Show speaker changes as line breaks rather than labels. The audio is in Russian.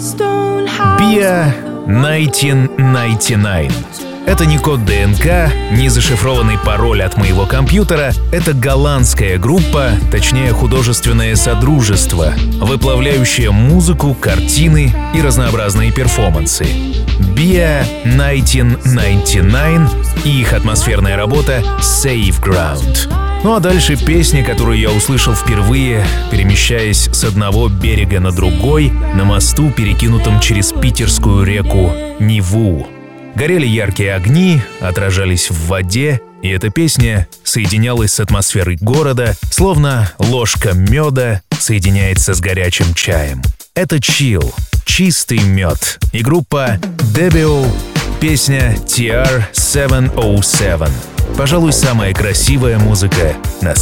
BIA 1999. Это не код ДНК, не зашифрованный пароль от моего компьютера. Это голландская группа, точнее художественное содружество, выплавляющее музыку, картины и разнообразные перформансы. BIA 1999 и их атмосферная работа Safe Ground. Ну а дальше песня, которую я услышал впервые, перемещаясь с одного берега на другой, на мосту, перекинутом через питерскую реку Неву. Горели яркие огни, отражались в воде, и эта песня соединялась с атмосферой города, словно ложка меда соединяется с горячим чаем. Это чилл, чистый мед, и группа Debio, песня TR-707. Пожалуй, самая красивая музыка на